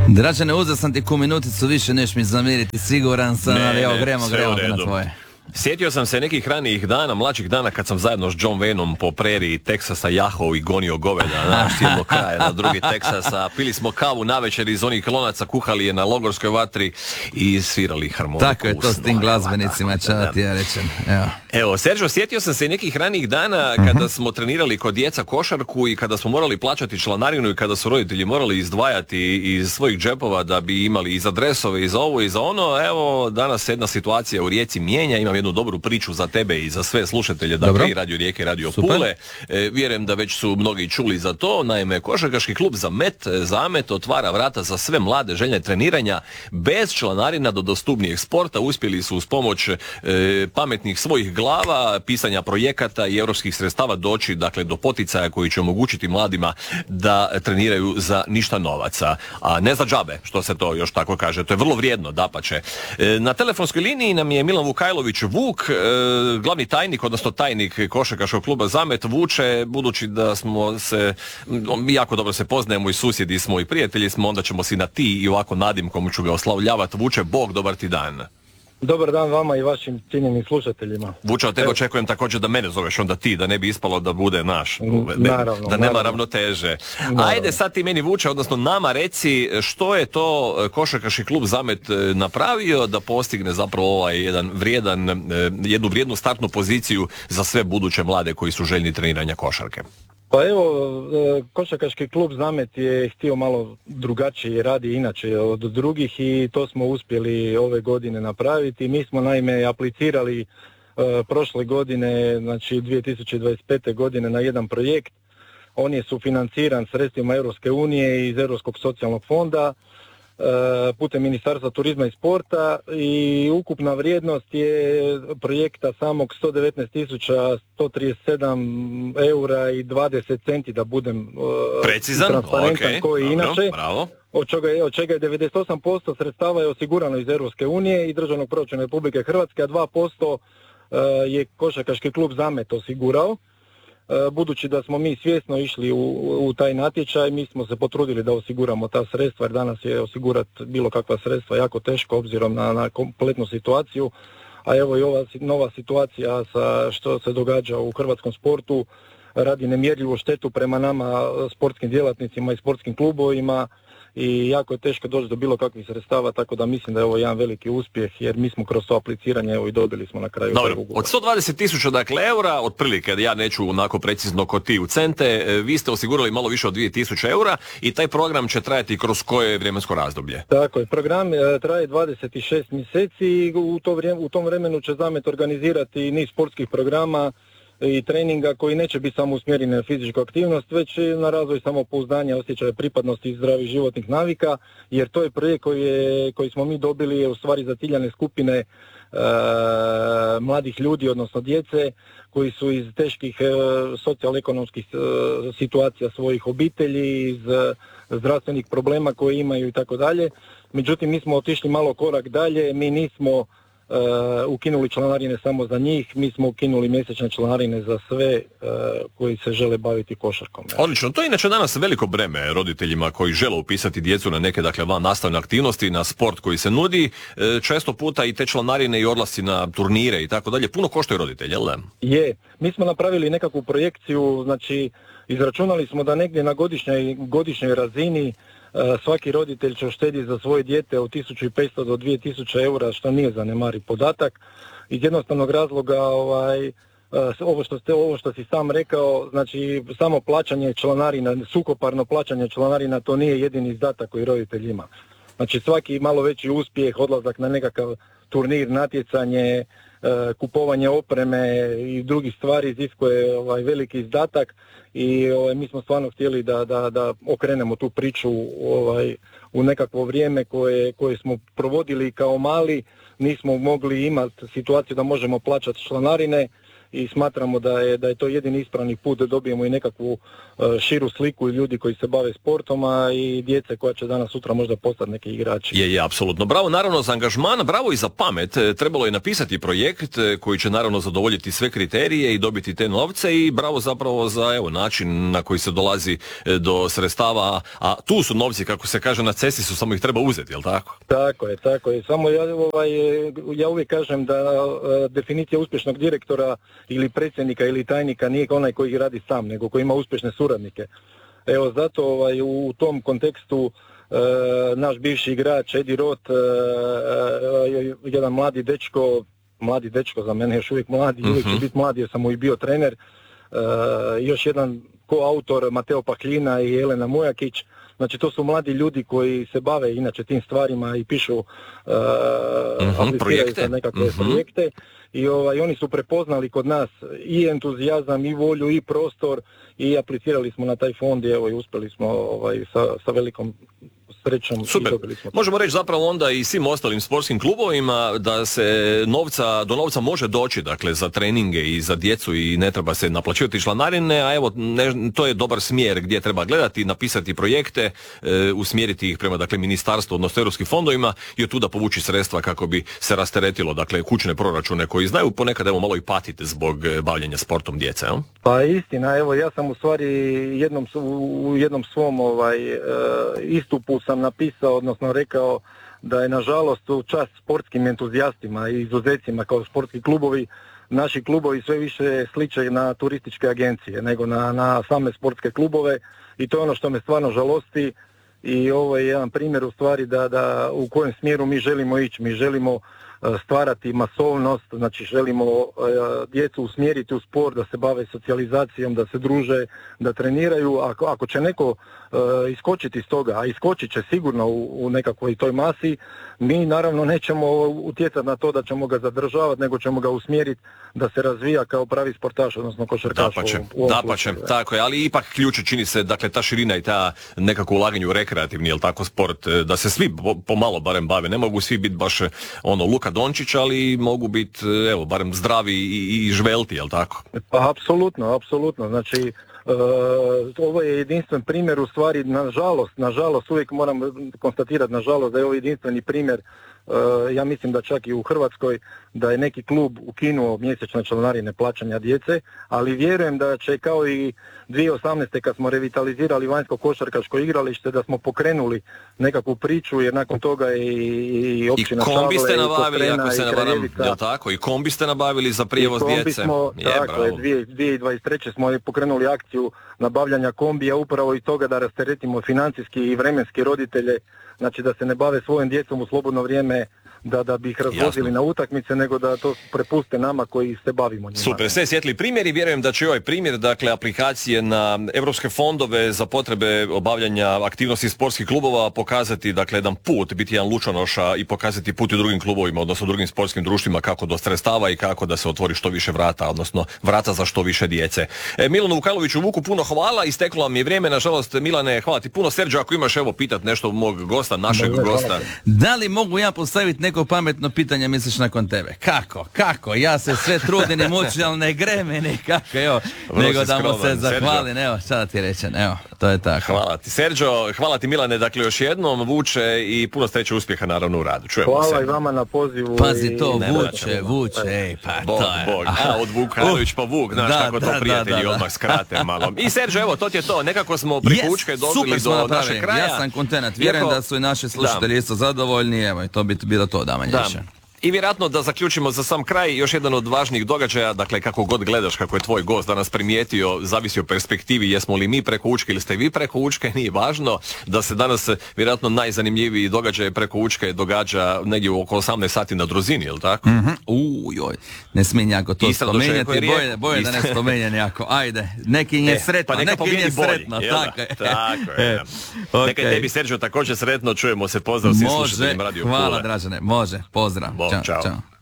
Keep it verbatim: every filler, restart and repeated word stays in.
Dražene, uzeo sam ti ku minuticu više, neš mi zamiriti, siguran sam, ne, ali evo, ne, gremo, gremo na tvoje. Sjetio sam se nekih ranijih dana, mlađih dana, kad sam zajedno s John Wayneom po preriji Teksasa jahao i gonio goveda, znaš, s jednog kraja na drugi Teksasa, pili smo kavu navečer iz onih lonaca, kuhali je na logorskoj vatri i svirali harmoniku. Tako je to s tim glazbenicima, čao ti ja rečem. Evo, Evo Sergio, sjetio sam se nekih ranijih dana kada uh-huh. smo trenirali kod djeca košarku i kada smo morali plaćati članarinu i kada su roditelji morali izdvajati iz svojih džepova da bi imali i za dresove i za ovo i za ono. Evo, danas jedna situacija u Rijeci mijenja, imam jednu dobru priču za tebe i za sve slušatelje, dakle i Radio Rijeke i Radio Super. Pule. E, vjerujem da već su mnogi čuli za to. Naime, košarkaški klub Zamet, Zamet otvara vrata za sve mlade željne treniranja bez članarina do dostupnijeg sporta. Uspjeli su uz pomoć e, pametnih svojih glava, pisanja projekata i europskih sredstava doći, dakle, do poticaja koji će omogućiti mladima da treniraju za ništa novaca, a ne za džabe, što se to još tako kaže. To je vrlo vrijedno, dapače. E, na telefonskoj liniji nam je Milan Vukajlović Vuk, e, glavni tajnik, odnosno tajnik košarkaškog kluba Zamet. Vuče, budući da smo se, jako dobro se poznajemo i susjedi smo i prijatelji smo, onda ćemo si na ti i ovako nadimkom ću ga oslavljavati. Vuče, Bog, dobar ti dan. Dobar dan vama i vašim cijenjenim slušateljima. Vuče, od tebe očekujem također da mene zoveš onda ti, da ne bi ispalo da bude naš, naravno, da nema naravno. ravnoteže. Naravno. Ajde sad ti meni, Vuče, odnosno nama reci što je to košarkaški klub Zamet napravio da postigne zapravo ovaj jedan vrijedan, jednu vrijednu startnu poziciju za sve buduće mlade koji su željni treniranja košarke. Pa evo, košarkaški klub Zamet je htio malo drugačije, radi inače od drugih i to smo uspjeli ove godine napraviti. Mi smo naime aplicirali uh, prošle godine, znači dvije tisuće dvadeset pete. godine na jedan projekt. On je sufinanciran sredstvima Europske unije i iz Europskog socijalnog fonda putem Ministarstva turizma i sporta i ukupna vrijednost je projekta samog sto devetnaest tisuća sto trideset sedam eura i dvadeset centi, da budem precizan, transparentan, okay, koji dobro, inače, bravo. Od čega, je, od čega je devedeset osam posto sredstava je osigurano iz Europske unije i državnog proračuna Republike Hrvatske, a dva posto je košarkaški klub Zamet osigurao. Budući da smo mi svjesno išli u, u taj natječaj, mi smo se potrudili da osiguramo ta sredstva, jer danas je osigurati bilo kakva sredstva jako teško obzirom na, na kompletnu situaciju, a evo i ova nova situacija sa što se događa u hrvatskom sportu radi nemjerljivu štetu prema nama sportskim djelatnicima i sportskim klubovima i jako je teško doći do bilo kakvih sredstava, tako da mislim da je ovo jedan veliki uspjeh, jer mi smo kroz to apliciranje evo i dobili smo na kraju. Dobro, od sto dvadeset tisuća dakle eura, otprilike, ja neću onako precizno kod ti u cente, vi ste osigurali malo više od dvije tisuće eura i taj program će trajati kroz koje vremensko razdoblje? Tako je, program traje dvadeset šest mjeseci i u, to vrijeme, u tom vremenu će Zamet organizirati niz sportskih programa i treninga koji neće biti samo usmjereni na fizičku aktivnost, već na razvoj samopouzdanja, osjećaja pripadnosti i zdravih životnih navika, jer to je projekt koji, je, koji smo mi dobili je u stvari za ciljane skupine e, mladih ljudi, odnosno djece, koji su iz teških e, socijalno-ekonomskih e, situacija svojih obitelji, iz e, zdravstvenih problema koje imaju i tako dalje. Međutim, mi smo otišli malo korak dalje, mi nismo Uh, ukinuli članarine samo za njih, mi smo ukinuli mjesečne članarine za sve uh, koji se žele baviti košarkom. Ja. Odlično, to je inače danas veliko breme roditeljima koji žele upisati djecu na neke, dakle, van nastavne aktivnosti, na sport koji se nudi. Uh, često puta i te članarine i odlasci na turnire i tako dalje puno koštaju roditelje, jel da? Je, mi smo napravili nekakvu projekciju, znači izračunali smo da negdje na godišnjoj, godišnjoj razini svaki roditelj će uštediti za svoje dijete od tisuću petsto do dvije tisuće eura, što nije zanemari podatak. Iz jednostavnog razloga, ovaj, ovo, što ste, ovo što si sam rekao, znači samo plaćanje članarina, suhoparno plaćanje članarina, to nije jedini izdatak koji roditelj ima. Znači svaki malo veći uspjeh, odlazak na nekakav turnir, natjecanje, kupovanje opreme i drugih stvari iziskuje ovaj, veliki izdatak i ovaj, mi smo stvarno htjeli da, da, da okrenemo tu priču ovaj, u nekakvo vrijeme koje, koje smo provodili kao mali, nismo mogli imati situaciju da možemo plaćati članarine i smatramo da je, da je to jedini ispravni put da dobijemo i nekakvu uh, širu sliku i ljudi koji se bave sportom, a i djece koja će danas sutra možda postati neki igrači. Je, je, apsolutno. Bravo naravno za angažman, bravo i za pamet. Trebalo je napisati projekt koji će naravno zadovoljiti sve kriterije i dobiti te novce i bravo zapravo za evo način na koji se dolazi do sredstava, a tu su novci, kako se kaže, na cesti su, samo ih treba uzeti, jel tako? Tako je, tako je. Samo ja, ovaj, ja uvijek kažem da uh, definicija uspješnog direktora ili predsjednika ili tajnika nije onaj koji radi sam, nego koji ima uspješne suradnike. Evo zato ovaj, u tom kontekstu uh, naš bivši igrač Edi Roth, uh, uh, jedan mladi dečko, mladi dečko za mene još uvijek mladi, uh-huh. uvijek će biti mladi jer sam mu i bio trener, uh, još jedan koautor Mateo Pakljina i Elena Mujakić. Znači to su mladi ljudi koji se bave inače tim stvarima i pišu, uh, uh-huh, apliciraju za nekakve uh-huh. projekte i ovaj, oni su prepoznali kod nas i entuzijazam i volju i prostor i aplicirali smo na taj fond i evo i uspjeli smo ovaj, sa, sa velikom srećom. Super. Možemo reći zapravo onda i svim ostalim sportskim klubovima da se novca, do novca može doći, dakle, za treninge i za djecu i ne treba se naplaćivati članarine, a evo, ne, to je dobar smjer gdje treba gledati, napisati projekte, e, usmjeriti ih prema, dakle, ministarstvu, odnosno europskim fondovima i od tuda povući sredstva kako bi se rasteretilo, dakle, kućne proračune koji znaju ponekad, evo, malo i patiti zbog bavljenja sportom djece, jel? Pa istina, evo, ja sam u stvari jednom, u jednom svom ovaj, istupu sam napisao, odnosno rekao da je nažalost u čast sportskim entuzijastima i izuzecima kao sportski klubovi, naši klubovi sve više sliče na turističke agencije nego na, na same sportske klubove i to je ono što me stvarno žalosti i ovo je jedan primjer u stvari da, da u kojem smjeru mi želimo ići. Mi želimo stvarati masovnost, znači želimo uh, djecu usmjeriti u sport, da se bave socijalizacijom, da se druže, da treniraju. Ako, ako će neko uh, iskočiti iz toga, a iskočit će sigurno u, u nekakvoj toj masi, mi naravno nećemo utjecati na to da ćemo ga zadržavati, nego ćemo ga usmjeriti da se razvija kao pravi sportaš, odnosno košarkaš. Dapače, dapače, tako je, ali ipak ključ čini se, dakle, ta širina i ta nekako ulaganje u rekreativni, jel tako, sport, da se svi pomalo barem bave, ne mogu svi biti baš ono Luka Dončić, ali mogu biti, evo, barem zdravi i, i žvelti, jel tako? Pa, apsolutno, apsolutno, znači, Uh, ovo je jedinstven primjer, u stvari, nažalost, nažalost, uvijek moram konstatirati, nažalost, da je ovo jedinstveni primjer, uh, ja mislim da čak i u Hrvatskoj, da je neki klub ukinuo mjesečne članarine plaćanja djece, ali vjerujem da će kao i dvije tisuće osamnaeste kad smo revitalizirali vanjsko košarkaško igralište, da smo pokrenuli nekakvu priču, jer nakon toga je i, i općina Šable, i kombi ste nabavili, Kostrena, ako se ne varam, jel tako, i kombi ste nabavili za prijevoz djece. Smo, je, tako je, dvije tisuće dvadeset treće smo pokrenuli akciju nabavljanja kombija upravo i toga da rasteretimo financijski i vremenski roditelje, znači da se ne bave svojim djecom u slobodno vrijeme, da, da bi ih razvozili na utakmice, nego da to prepuste nama koji se bavimo njima. Super, sve svijetli primjeri, vjerujem da će ovaj primjer, dakle, aplikacije na europske fondove za potrebe obavljanja aktivnosti sportskih klubova pokazati, dakle, jedan put, biti jedan lučonoša i pokazati put u drugim klubovima, odnosno drugim sportskim društvima kako do sredstava i kako da se otvori što više vrata, odnosno vrata za što više djece. E, Milanu Vukajloviću Vuku puno hvala, isteklo vam je vrijeme, nažalost, Milane, hvala ti puno. Serđo, ako imaš, evo, pitat nešto mog gosta, našeg Dobre, gosta. Da li mogu ja postaviti neko pametno pitanje, misliš, nakon tebe? Kako? Kako? Ja se sve trudim i mučim, ali ne gre me nikako, evo, nego da mu se zahvalim, evo, šta da ti rečem, evo, to je tako. Hvala ti, Serđo, hvala ti, Milane, dakle, još jednom, Vuče, i puno sreće, uspjeha, naravno, u radu. Čujemo hvala se. i vama na pozivu. Pazi to, i... Vuče, Vuče, ej, pa Bog, to je. Bog, a od Vukajlović pa Vuk, znaš Da, kako to da, prijatelji da, da, da. odmah skrate malo. I Serđo, evo, to ti je to, nekako smo preko Yes, Učke dobili super smo do napravili. našeg kraja. Ja sam kontenat, vjerujem Iako- da su i naši slušatelji isto zadovoljni, evo, i to bi bilo to, da manje Da. više. I vjerojatno da zaključimo za sam kraj, još jedan od važnijih događaja, dakle kako god gledaš, kako je tvoj gost danas primijetio, zavisi o perspektivi, jesmo li mi preko Učke ili ste vi preko Učke, nije važno, da se danas vjerojatno najzanimljiviji događaj preko Učke događa negdje oko osamnaest sati na Druzini, jel tako? Mhm. Uj, joj, ne smijem jako to Istra spomenjati, dočekuje boje, Rijeku. boje da ne Istra. spomenjem jako, ajde, neki im je E, sretno, pa neka neki im pobjedi je bolji, sretno, jel da? tako je. Tako je. E, Neka okej. tebi, Serđo, također sretno, čujemo se, pozdrav svim Može, slušateljima Radio hvala Pule. Dražene, može, pozdrav, Bog, čao, čao. čao.